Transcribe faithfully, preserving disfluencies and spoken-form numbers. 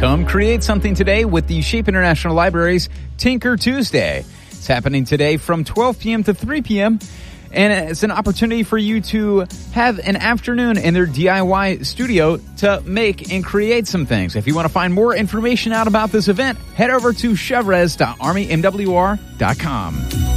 Come create something today with the Shape International Library's Tinker Tuesday. It's happening today from twelve p.m. to three p.m., and it's an opportunity for you to have an afternoon in their D I Y studio to make and create some things. If you want to find more information out about this event, head over to chevrez dot army m w r dot com.